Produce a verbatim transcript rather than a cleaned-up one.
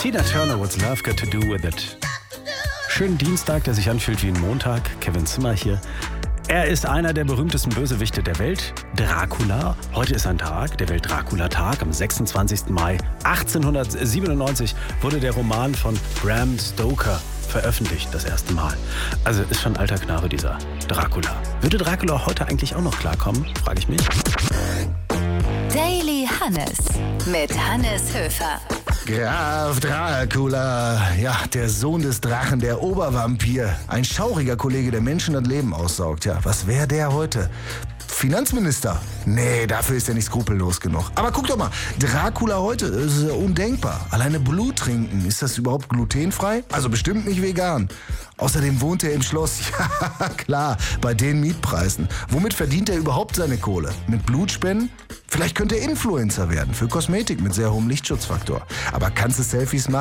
Tina Turner, What's Love Got to Do With It? Schönen Dienstag, der sich anfühlt wie ein Montag. Kevin Zimmer hier. Er ist einer der berühmtesten Bösewichte der Welt, Dracula. Heute ist ein Tag, der Welt-Dracula-Tag. Am sechsundzwanzigsten Mai achtzehnhundertsiebenundneunzig wurde der Roman von Bram Stoker veröffentlicht, das erste Mal. Also ist schon ein alter Knabe, dieser Dracula. Würde Dracula heute eigentlich auch noch klarkommen, frage ich mich. Daily Hannes mit Hannes Höfer. Graf Dracula, ja, der Sohn des Drachen, der Obervampir. Ein schauriger Kollege, der Menschen das Leben aussaugt. Ja, was wäre der heute? Finanzminister? Nee, dafür ist er nicht skrupellos genug. Aber guck doch mal, Dracula heute ist undenkbar. Alleine Blut trinken, ist das überhaupt glutenfrei? Also bestimmt nicht vegan. Außerdem wohnt er im Schloss. Ja, klar, bei den Mietpreisen. Womit verdient er überhaupt seine Kohle? Mit Blutspenden? Vielleicht könnte er Influencer werden für Kosmetik mit sehr hohem Lichtschutzfaktor. Aber kannst du Selfies machen?